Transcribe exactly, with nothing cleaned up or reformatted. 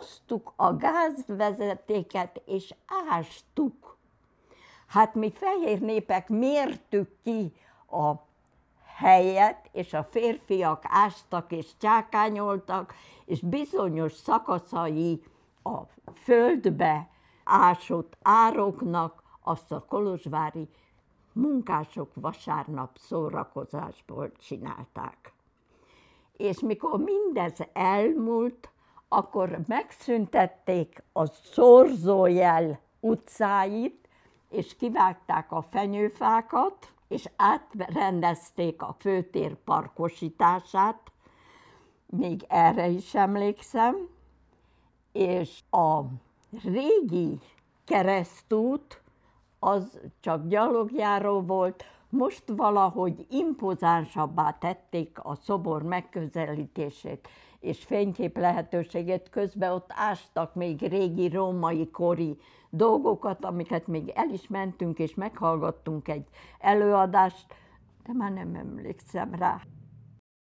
hoztuk a gázvezetéket, és ástuk. Hát mi fehér népek mértük ki a helyet, és a férfiak ástak és csákányoltak, és bizonyos szakaszai a földbe ásott ároknak azt a kolozsvári munkások vasárnap szórakozásból csinálták. És mikor mindez elmúlt, akkor megszüntették a Szorzójel utcáit, és kivágták a fenyőfákat, és átrendezték a főtér parkosítását, még erre is emlékszem, és a régi keresztút az csak gyalogjáró volt, most valahogy impozánsabbá tették a szobor megközelítését és fénykép lehetőségét, közben ott ástak még régi római kori dolgokat, amiket még el is mentünk és meghallgattunk egy előadást, de már nem emlékszem rá.